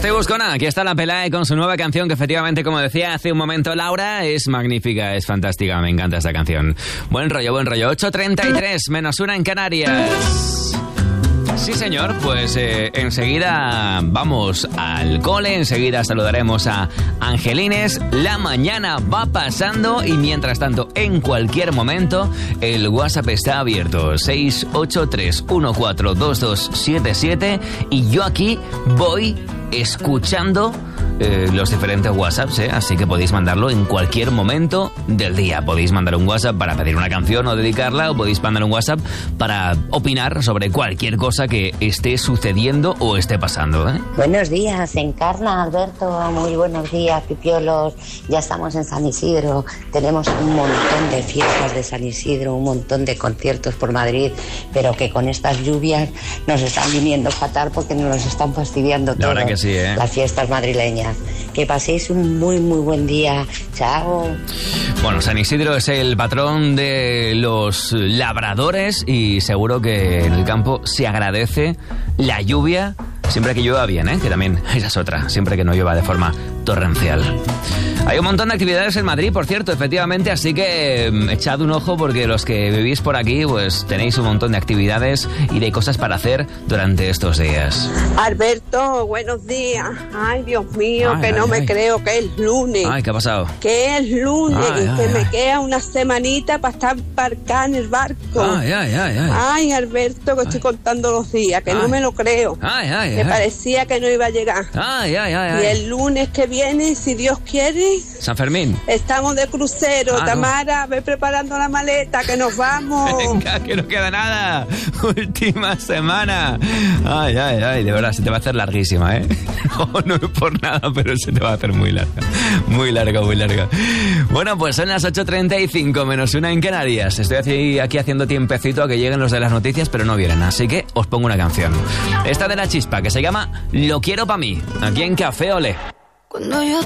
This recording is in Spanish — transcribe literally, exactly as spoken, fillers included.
Estoy buscona, aquí está la Pelae con su nueva canción que efectivamente, como decía hace un momento Laura, es magnífica, es fantástica, me encanta esta canción. Buen rollo, buen rollo. ocho treinta y tres, menos una en Canarias. Sí, señor, pues eh, enseguida vamos al cole, enseguida saludaremos a Angelines. La mañana va pasando y mientras tanto, en cualquier momento, el WhatsApp está abierto. seis ocho tres uno cuatro dos dos siete siete y yo aquí voy escuchando eh, los diferentes WhatsApps, ¿eh? Así que podéis mandarlo en cualquier momento del día. Podéis mandar un WhatsApp para pedir una canción o dedicarla, o podéis mandar un WhatsApp para opinar sobre cualquier cosa que esté sucediendo o esté pasando, ¿eh? Buenos días, Encarna, Alberto, muy buenos días, pipiolos. Ya estamos en San Isidro, tenemos un montón de fiestas de San Isidro, un montón de conciertos por Madrid, pero que con estas lluvias nos están viniendo fatal porque nos los están fastidiando todo. La verdad que sí, ¿eh? Las fiestas madrileñas. Que paséis un muy muy buen día. Chao. Bueno, San Isidro es el patrón de los labradores y seguro que en el campo se agradece la lluvia siempre que llueva bien, ¿eh? Que también esa es otra, siempre que no llueva de forma torrencial. Hay un montón de actividades en Madrid, por cierto, efectivamente, así que echad un ojo porque los que vivís por aquí pues tenéis un montón de actividades y de cosas para hacer durante estos días. Alberto, buenos días. Ay, Dios mío, ay, que ay, no ay. me creo que es lunes. Ay, ¿qué ha pasado? Que es lunes ay, y ay, que ay. me queda una semanita para estar embarcada en el barco. Ay, ay, ay, ay. Ay, Alberto, que ay. estoy contando los días, que ay. no me lo creo. Ay, ay, me ay. parecía que no iba a llegar. Ay, ay, ay, ay. Y el lunes que viene, si Dios quiere... San Fermín. Estamos de crucero. Ah, Tamara, no. ve preparando la maleta, que nos vamos. Venga, que no queda nada. Última semana. Ay, ay, ay, de verdad, se te va a hacer larguísima, ¿eh? No, no es por nada, pero se te va a hacer muy larga. Muy larga, muy larga. Bueno, pues son las ocho treinta y cinco, menos una en Canarias. Estoy aquí haciendo tiempecito a que lleguen los de las noticias, pero no vienen, así que os pongo una canción. Esta de La Chispa, que se llama Lo quiero pa' mí, aquí en Café Olé. Cuando yo